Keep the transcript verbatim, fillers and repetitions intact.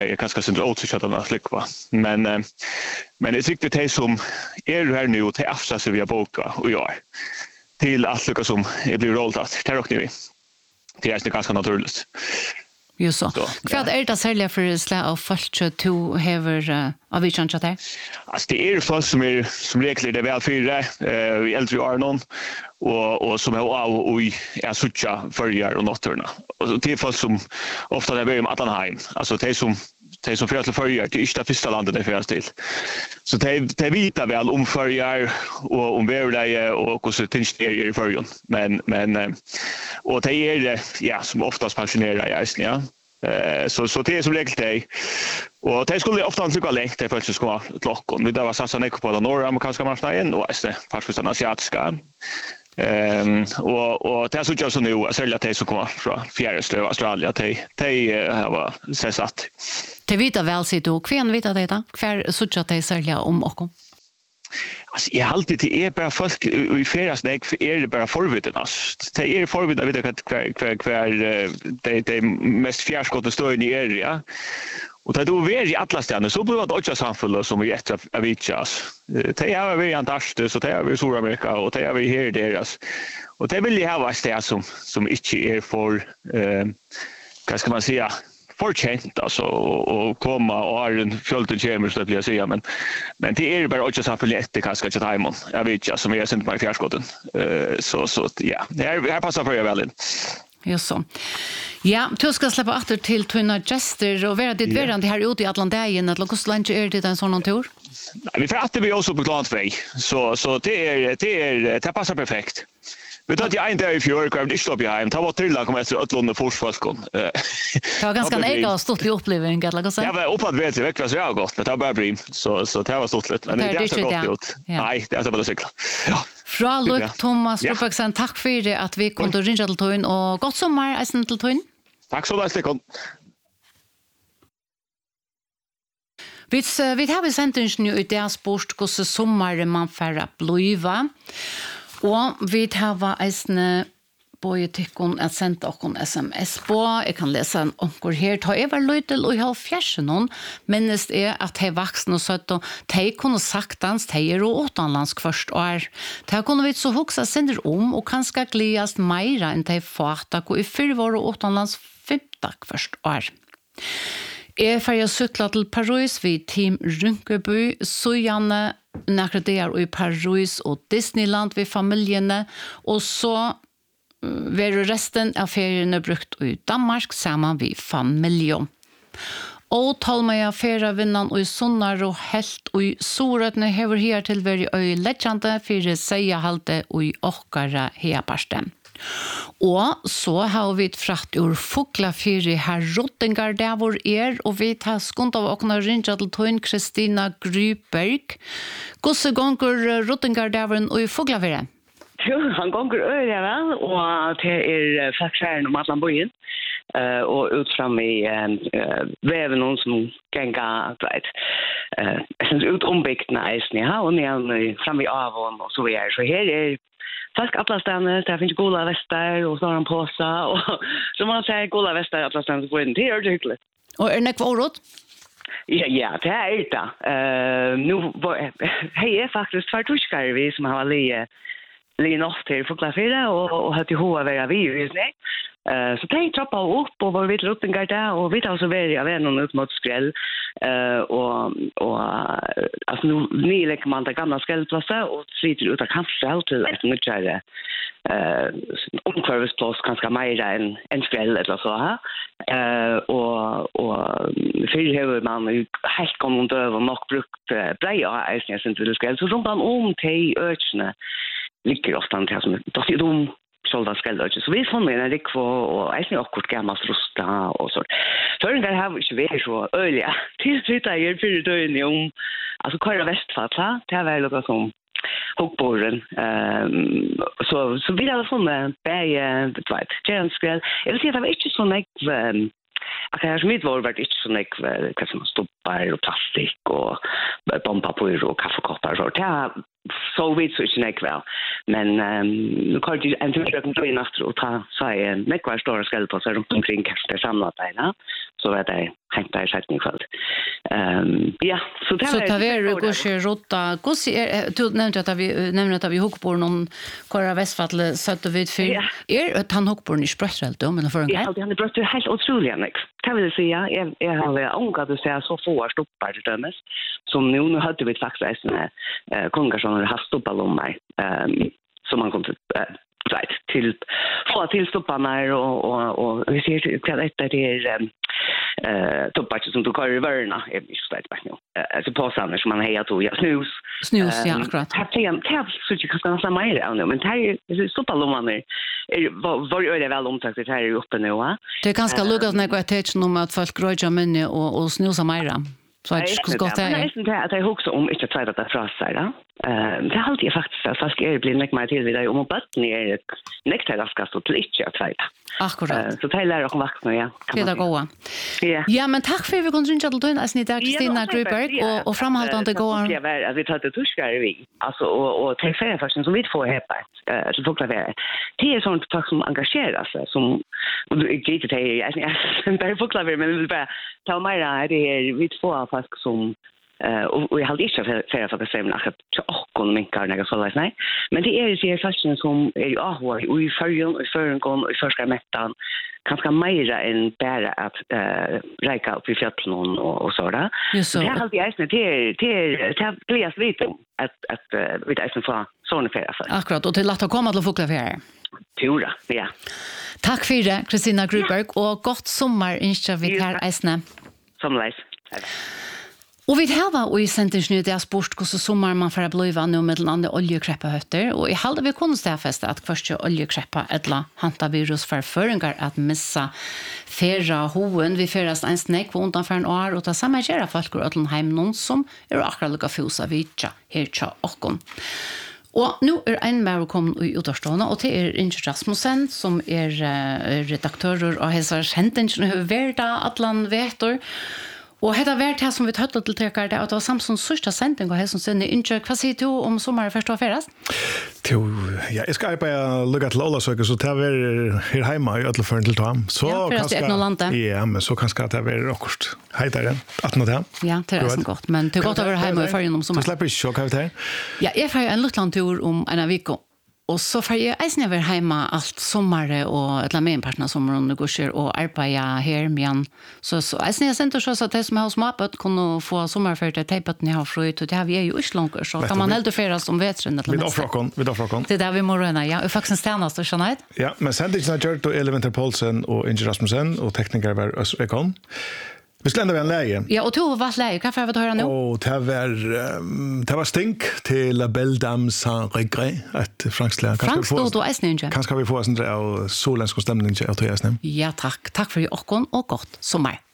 Jag kanske syns åt att han slikva. Men eh, men det är riktigt det som är här nu och till afsa så vi har boka och gör. Till att lyckas som det blir rollat. Det rockar vi. Det är ganska naturligt. Jo så. Vad är det sälja för slä av falska to haver av vilken chat här? Alltså det är folk som är som regel det väl fyra eh vi äldre är någon och och som är av och är sucha förjar och notterna. Och det är folk som ofta är börjar med Atlanheim. Alltså det är som det som för till förjar det är inte första landet det för till. Så det det vita väl om förjar och om värde och hur så tänks det i förjon. Men men och det är ja som oftast pensionerar jag ja. Eh så så det är som regel det. Och det skulle ofta inte gå längt det för att det ska vara klockan. Vi där var satsa ner på den nordamerikanska marknaden och är det faktiskt den asiatiska. Ehm och och det är så just nu att sälja det som kommer från fjärrslöv Australien till till har så satt. Det vita väl sitt och kven vita detta. Kvar så att det sälja om och Alltså jag har alltid det är bara folk i färdas nej är det bara förvittnas. Det är förvittna vet jag kvar kvar kvar det det mest fjärrskott står i area. Och det då ver i alla ställen så blir det också samfulla som vi efter Avicas. Det är vi Antarktis så det är vi Sydamerika och det är vi här deras. Och det vill ju ha vad det som som inte är för eh vad ska man säga förtjänt alltså och komma och ha en fjölten kemer så att jag säga men men det är bara också samfulla efter kanske inte timon. Jag vet ju som jag sent på fjärrskotten. Eh så så ja. Det här här passar för jag väl in. Just så. Ja, du ska släppa åter till Twinna Jester och vara ditt verande här ute i Atlanten att låt oss lunch är det en sån tur. Nej, vi får att vi också på Atlanten. Så så det är det är det passar perfekt. Vi tar ju en dag i fjör kvar det stopp jag hem. Ta bort till kommer efter Ötlund forsvarskom. Det var ganska en egen stort upplevelse att lägga sig. Ja, var uppåt vet jag verkligen så jag gott. Det var bara brim. Så så det var stort lätt. Men det är så gott ut. Nej, det är bara cykla. Ja. Fra Luke Thomas Rupeksen, tack för det att vi kunde ringa till Tøyen och gott sommar eisen till Tøyen. Tack så mycket kom. Vi vi har sendt nu i det sport hur sommar man får blöva. Och vi har eisen poetikon at senda okon S M S på. Jeg kan lese en onker her. Ta jeg var løytel og i halvfjersen noen. Minnest er at de vaksne og søtt og de kunne saktans de er og utenlandsk først år. De kunne vi så hoksa sender om og kanskje gledast meira enn de fatak og i fyrre var og utenlandsk femtak først år. Jeg får sykla til Paris vid Team Rynkeby, Sujane, nekre der i Paris og Disneyland vid familjene, og så var resten av feriene brukt i Danmark sammen vid familjen. Og talmøya ferievinnan og i Sunnar og helt og i Sorøtene hever her til veri øy leggjande for seiehalte og i okkara heaparste. Og så har vi fratt ur Fuglafyri her Rottingar der hvor er, og vi tar skund av okna rinja til Tøyen Kristina Gryberg. Gosse gonger Rottingar der hvor og i Fuglafyri? Jo, han gonger øyre vel, og det er flaksfæren om Atlanbøyen, uh, og ut fram i uh, veven noen som genga, vet, uh, jeg synes ut ombygtene eisen, ja, og ned fram i avån og så videre. Så her er faktisk atlasstene, der finnes goda vester, og så har han på seg, og så man sier goda vester atlasstene på den, det er det hyggelig. Og er det nekva året? Ja, ja, det er det. Uh, nu, hei er faktisk tvertuskere vi som har lige Lina oss till Fuglafyra och och hade hoa vara vi just nu. Eh så det trappar upp och var vi till Rottingar där och vi tar så väl jag vet någon ut mot skräll eh och och alltså nu ni lägger man där gamla skrällplatser och sliter ut av kanske till ett nytt där eh omkörningsplats ganska mer än en skräll eller så här. Eh och och för hur man helt kommer att över nog brukt breja är sen till skräll så runt om till öchne ligger ofta en till som då är de sålda skrällöch så vi får med en rik och är inte akkurat gammalt rosta och så. För den har vi ju så öliga till sitta i för det om alltså Karla Västfalla det är väl något som Hookborren ehm så så vi har funnit bäge det vet jag skräll jag vill säga att det är inte så mycket att jag smitt var vart inte så mycket vad som stoppar och plastik och bomba på och kaffekoppar så det så vet så inte kväll. Men nu kan ju en tur jag kan gå in efter och ta sig en nekvar stora skall på så runt omkring kanske samlat där. Så är det hänt där sätt kväll. Ehm ja, så det så tar vi går sig rotta. Går sig du nämnde att vi nämnde att vi hugger på någon Kora Westfall sätt och vid för är han hugger på ni speciellt då men för en gång. Ja, det har brott helt otroligt Alex. Kan vi säga jag jag har ångat att säga så få stoppar det dömes. Som nu nu hade vi faktiskt en eh kongressor har stoppat om mig. Ehm som man kom till right till få till stopparna och och och vi ser att detta det är eh toppar som du kör i värna är vi släppt bara nu. Alltså på samma som man hejar då ja snus. Snus ja akkurat. Har jag tab så jag kan stanna mer nu men det är stopparna är var är det väl omtagt det här är uppe nu va. Det är ganska lugas när jag tar om att folk gröja minne och och snusa mer. Så jag skulle gå till. Det är inte att jag också om inte tvätta det fra sig då. Eh det har alltid faktiskt att fast är blir mycket mer till vidare om att ni är nektar raskast och till inte att tvätta. Akkurat. Så det lär jag vakna ja. Det är goda. Ja. Ja, men tack för att vi kunde ringa till dig Asni där Kristina Gruberg och och framhållande går. Ja, väl att vi tar det tuskar vi. Alltså och och till för faktiskt som vi får här på. Eh så får det det är sånt folk som engagerar sig som inte det är alltså jag bara förklara men vi vill bara ta mig det är vi får folk som eh och jag hade inte för för att säga att jag kon minkar några så där nej men det är ju faktiskt som är ju ah och i förrjun och förrjun kon och förska mättan kanske mer än bara att eh räka upp i fjällen och och så där. Det har alltid är det det det gläds lite att att vi där som får såna färger för. Akkurat och till att komma till fågelfärger. Tura, ja. Tack för det Kristina Gruberg och gott sommar önskar vi här Asne. Sommarleis. Og vi har og i sentingen det er spurt hvordan sommer man får bliva nå med andre oljekrepphøtter, og jeg halde vi kunne stedfeste at første oljekreppa etla hantavirus for føringer at missa færa hoen, vi færast en snek på undan for en år, og ta samme gjerra folk og øtlen heim noen som er akkurat lukka fusa vidtja her tja okkon. Og nå er en med å komme i utavstående, og det er Inge Rasmussen, som er uh, redaktører og hesar sentingen, og hver da atlan vetor. Og hetta vært her som vi tøttet til trekar, det er at det var Samsons sørste sending, og her som sender Inge, hva sier du om sommeren først og ferast? Jo, ja, jeg skal bare lukke til Ålasøker, så det er her hjemme i Øtleføren til Tom. Ja, først i Etnolandet. Ja, men så kanskje det er akkurat heitere, attende til. Ja, det er nesten godt, men det er godt å være hjemme i førjen om sommeren. Du slipper ikke så, hva er det her? Ja, jeg får en luttlandtur om en av viko. Og så får jeg eisen jeg være hjemme alt sommere og et eller annet partner sommeren og gusjer og arbeide her med han. Så, så eisen jeg sendte så at de som har småbøtt kunne få sommerfør til teipøtten jeg har frøyt, og det har vi jo ikke langt, så kan man heller føre som vetren. Vi da frakken, vi da frakken. Det er det vi må røyne, ja. Og faktisk en stjeneste, skjønner jeg? Ja, men sendingen har gjort Elevinter Poulsen og Inge Rasmussen, og tekniker var Østre Ekon. Vi skulle enda være en leie. Ja, og to var leie. Hva får vi til å høre nå? Og det var, um, det var stink til La Belle Dame Saint-Regret, et fransk leie. Fransk stod og eisne, Inge. Kanskje vi får en sånn av solensk stemning til å ta eisne. Ja, takk. Takk for i åkken og godt sommer.